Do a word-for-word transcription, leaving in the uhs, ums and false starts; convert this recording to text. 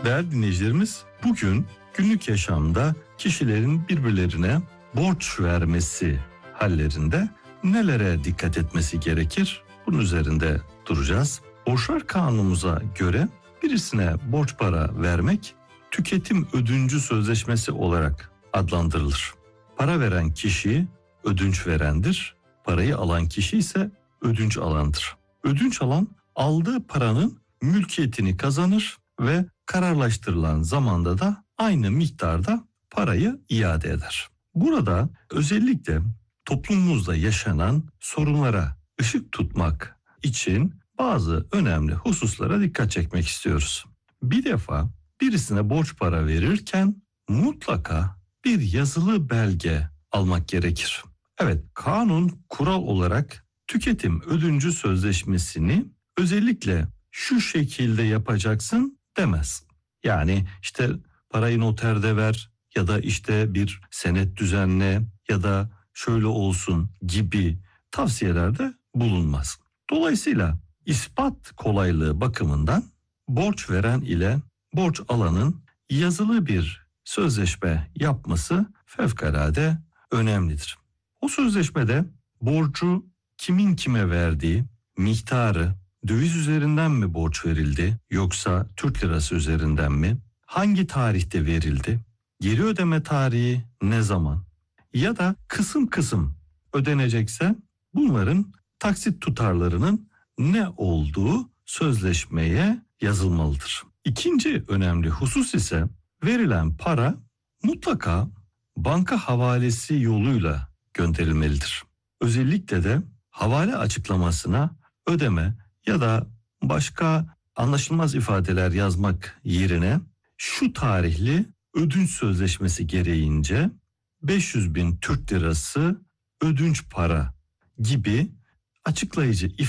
Değerli dinleyicilerimiz, bugün günlük yaşamda kişilerin birbirlerine borç vermesi hallerinde nelere dikkat etmesi gerekir? Bunun üzerinde duracağız. Borçlar kanunumuza göre birisine borç para vermek tüketim ödüncü sözleşmesi olarak adlandırılır. Para veren kişi ödünç verendir, parayı alan kişi ise ödünç alandır. Ödünç alan aldığı paranın mülkiyetini kazanır ve kararlaştırılan zamanda da aynı miktarda parayı iade eder. Burada özellikle toplumumuzda yaşanan sorunlara ışık tutmak için bazı önemli hususlara dikkat çekmek istiyoruz. Bir defa birisine borç para verirken mutlaka bir yazılı belge almak gerekir. Evet, kanun kural olarak tüketim ödüncü sözleşmesini özellikle şu şekilde yapacaksın demez. Yani işte parayı noterde ver ya da işte bir senet düzenle ya da şöyle olsun gibi tavsiyelerde bulunmaz. Dolayısıyla ispat kolaylığı bakımından borç veren ile borç alanın yazılı bir sözleşme yapması fevkalade önemlidir. O sözleşmede borcu kimin kime verdiği, miktarı, döviz üzerinden mi borç verildi yoksa Türk lirası üzerinden mi, hangi tarihte verildi, geri ödeme tarihi ne zaman ya da kısım kısım ödenecekse bunların taksit tutarlarının ne olduğu sözleşmeye yazılmalıdır. İkinci önemli husus ise verilen para mutlaka banka havalesi yoluyla gönderilmelidir. Özellikle de havale açıklamasına ödeme ya da başka anlaşılmaz ifadeler yazmak yerine şu tarihli ödünç sözleşmesi gereğince beş yüz bin Türk lirası ödünç para gibi açıklayıcı